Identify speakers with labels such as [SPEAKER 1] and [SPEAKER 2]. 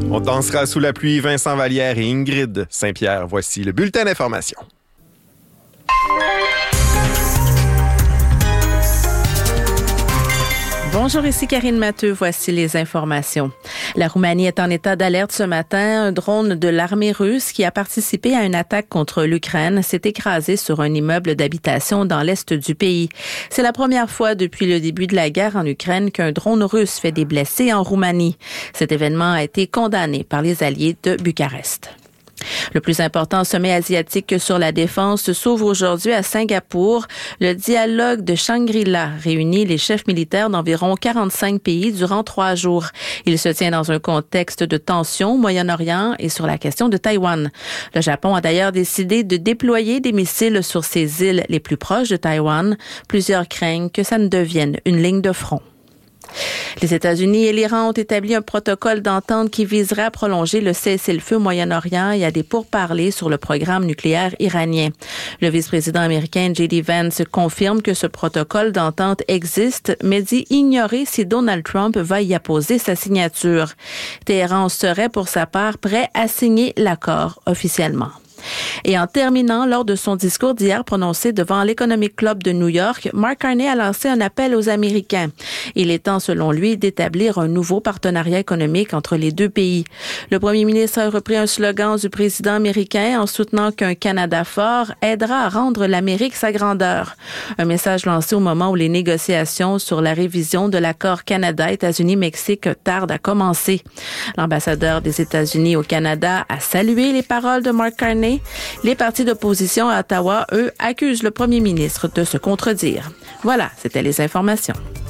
[SPEAKER 1] On dansera sous la pluie, Vincent Vallière et Ingrid Saint-Pierre. Voici le bulletin d'information.
[SPEAKER 2] Bonjour, ici Karine Matteux. Voici les informations. La Roumanie est en état d'alerte ce matin. Un drone de l'armée russe qui a participé à une attaque contre l'Ukraine s'est écrasé sur un immeuble d'habitation dans l'est du pays. C'est la première fois depuis le début de la guerre en Ukraine qu'un drone russe fait des blessés en Roumanie. Cet événement a été condamné par les alliés de Bucarest. Le plus important sommet asiatique sur la défense s'ouvre aujourd'hui à Singapour. Le dialogue de Shangri-La réunit les chefs militaires d'environ 45 pays durant 3 jours. Il se tient dans un contexte de tension au Moyen-Orient et sur la question de Taïwan. Le Japon a d'ailleurs décidé de déployer des missiles sur ses îles les plus proches de Taïwan. Plusieurs craignent que ça ne devienne une ligne de front. Les États-Unis et l'Iran ont établi un protocole d'entente qui viserait à prolonger le cessez-le-feu au Moyen-Orient et à des pourparlers sur le programme nucléaire iranien. Le vice-président américain J.D. Vance confirme que ce protocole d'entente existe, mais dit ignorer si Donald Trump va y apposer sa signature. Téhéran serait pour sa part prêt à signer l'accord officiellement. Et en terminant, lors de son discours d'hier prononcé devant l'Economic Club de New York, Mark Carney a lancé un appel aux Américains. Il est temps, selon lui, d'établir un nouveau partenariat économique entre les deux pays. Le premier ministre a repris un slogan du président américain en soutenant qu'un Canada fort aidera à rendre l'Amérique sa grandeur. Un message lancé au moment où les négociations sur la révision de l'accord Canada-États-Unis-Mexique tardent à commencer. L'ambassadeur des États-Unis au Canada a salué les paroles de Mark Carney. Les partis d'opposition à Ottawa, eux, accusent le premier ministre de se contredire. Voilà, c'était les informations.